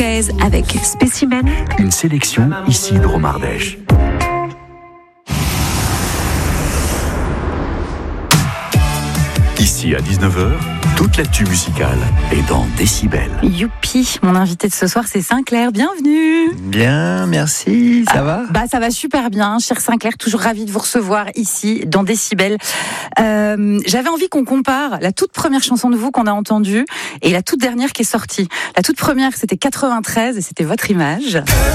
Avec Spécimen. Une sélection ici de Romardèche. Ici à 19h, toute l'actu musicale est dans Décibel. Youpi, mon invité de ce soir c'est Sinclair, bienvenue. Bien, merci, ça va ? Ça va super bien, cher Sinclair, toujours ravi de vous recevoir ici dans Décibel. J'avais envie qu'on compare la toute première chanson de vous qu'on a entendue et la toute dernière qui est sortie. La toute première c'était 93 et c'était Votre Image.